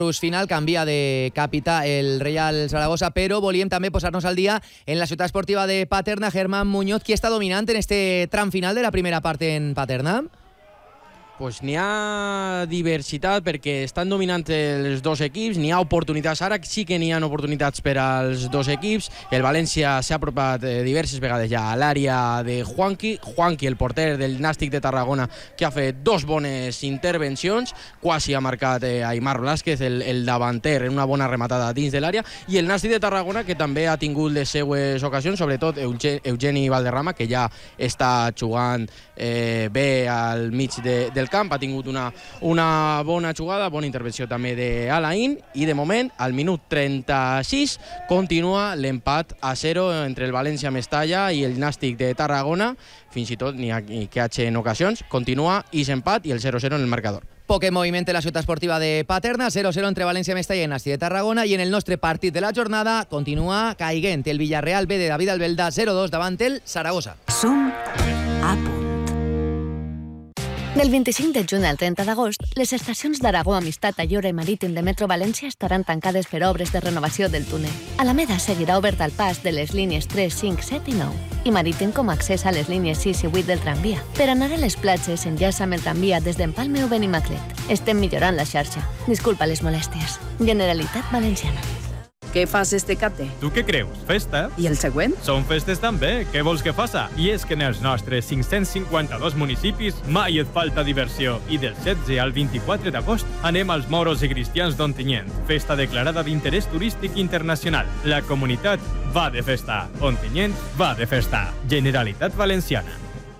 final canvia de capità el Reial Saragossa, però volíem també posar-nos al dia en la ciutat esportiva de Paterna. Germán Muñoz, qui està dominant en este tram final de la primera part en Paterna? Pues n'hi ha diversitat perquè estan dominant els dos equips, n'hi ha oportunitats, ara sí que n'hi ha oportunitats per als dos equips. El València s'ha apropat diverses vegades ja a l'àrea de Juanqui, el porter del Nàstic de Tarragona, que ha fet dos bones intervencions, quasi ha marcat Aimar Blázquez, el davanter, en una bona rematada dins de l'àrea, i el Nàstic de Tarragona, que també ha tingut les seues ocasions, sobretot Eugeni Valderrama, que ja està jugant bé al mig del camp, ha tingut una bona jugada, bona intervenció també d'Alain, i de moment, al minut 36, continua l'empat a 0 entre el València Mestalla i el Nàstic de Tarragona. Fins i tot n'hi ha que hagi en ocasions, continua i s'empat i el 0-0 en el marcador. Poc en moviment en la ciutat esportiva de Paterna, 0-0 entre València Mestalla i el Nàstic de Tarragona, i en el nostre partit de la jornada continua caiguent el Villarreal B de David Albelda, 0-2 davant el Saragossa. Som a punt. Del 25 de juny al 30 d'agost, les estacions d'Aragó, Amistat, Ayora i Marítim de Metro València estaran tancades per obres de renovació del túnel. Alameda seguirà obert al pas de les línies 3, 5, 7 i 9, i Marítim com a accés a les línies 6 i 8 del tramvia. Per anar a les platges, enllaça amb el tramvia des d'Empalme o Benimaclet. Estem millorant la xarxa. Disculpa les molèsties. Generalitat Valenciana. Què fas este capte? Tu què creus? Festa? I el següent? Són festes també. Què vols que faça? I és que en els nostres 552 municipis mai et falta diversió. I del 16 al 24 d'agost anem als Moros i Cristians d'Ontinyent. Festa declarada d'interès turístic internacional. La comunitat va de festa. Ontinyent va de festa. Generalitat Valenciana.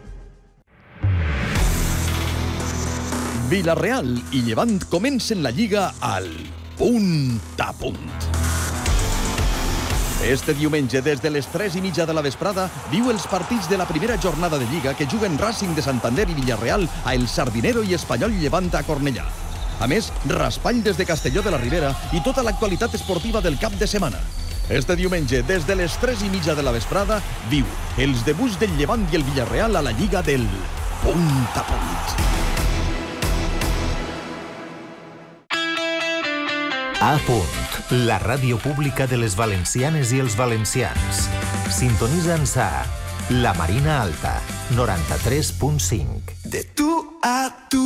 Villarreal i Llevant comencen la Lliga al punt a punt. Este diumenge, des de les 3:30 de la vesprada, viu els partits de la primera jornada de Lliga que juguen Racing de Santander i Villarreal a El Sardinero i Espanyol Llevant a Cornellà. A més, raspall des de Castelló de la Ribera i tota l'actualitat esportiva del cap de setmana. Este diumenge, des de les 3:30 de la vesprada, viu els debuts del Llevant i el Villarreal a la Lliga del punt a punt. A punt, la ràdio pública de les valencianes i els valencians. Sintonitza'ns a La Marina Alta, 93.5. De tu a tu.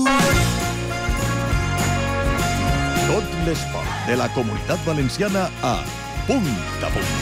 Tot l'esport de la Comunitat Valenciana a punt a punt.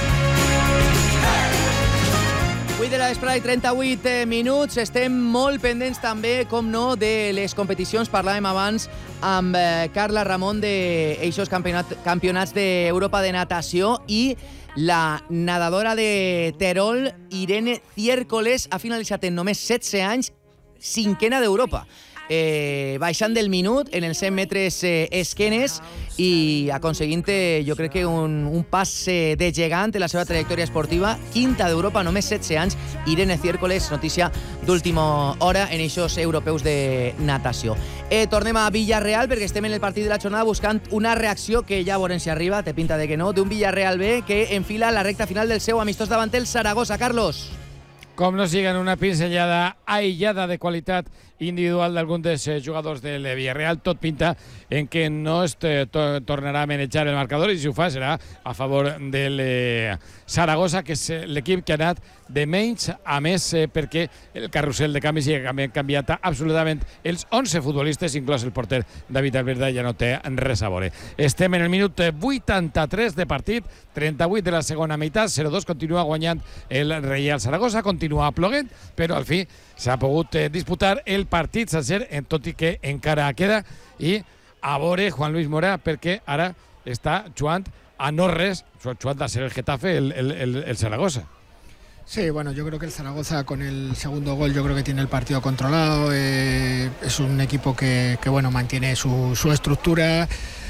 8 de la vesprada i 38 minuts. Estem molt pendents també, com no, de les competicions. Parlàvem abans amb Carla Ramon d'eixos campionats d'Europa de natació, i la nedadora de Terol, Irene Ciércoles, ha finalitzat en només 16 anys 5ª d'Europa. Baixant del minut en els 100 metres esquenes i aconseguint, jo crec que un pas de gegant en la seva trajectòria esportiva. 5ª d'Europa, només 16 anys. Irene Ciércoles, notícia d'última hora en eixos europeus de natació. Tornem a Villarreal perquè estem en el partit de la jornada buscant una reacció que ja veurem si arriba, té pinta de que no, d'un Villarreal B que enfila la recta final del seu amistós davant el Saragossa. Carlos. Com no siguen una pinzellada aïllada de qualitat individual d'algun dels jugadors del Villarreal, tot pinta en que no es tornarà a manejar el marcador, i si ho fa serà a favor del Saragossa, que és l'equip que ha anat de menys a més, perquè el carrusel de canvis ja ha canviat absolutament els 11 futbolistes, inclòs el porter David Albelda, ja no té res a veure. Estem en el minut 83 de partit, 38 de la segona meitat, 0-2, continua guanyant el Reial Saragossa, continua ploguent, però al fi s'ha pogut disputar el partit sencer, tot i que encara queda, i a veure Juan Luis Mora, perquè ara està jugant a no res, jugant a ser el Getafe, el Zaragoza. Sí, bueno, yo creo que el Zaragoza con el segundo gol yo creo que tiene el partido controlado, es un equipo que bueno, mantiene su estructura,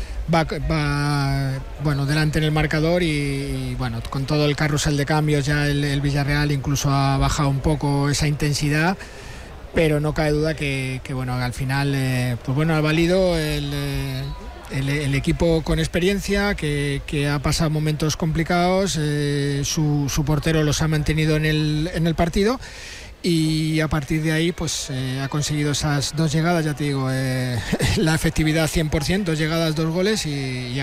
va bueno, delante en el marcador y bueno, con todo el carrusel de cambios ya el Villarreal incluso ha bajado un poco esa intensidad, pero no cabe duda que bueno, al final pues bueno, ha valido el equipo con experiencia que ha pasado momentos complicados, su portero los ha mantenido en el partido. y a partir de ahí pues ha conseguido esas 2 llegadas, ya te digo, la efectividad 100%, 2 llegadas, 2 goles y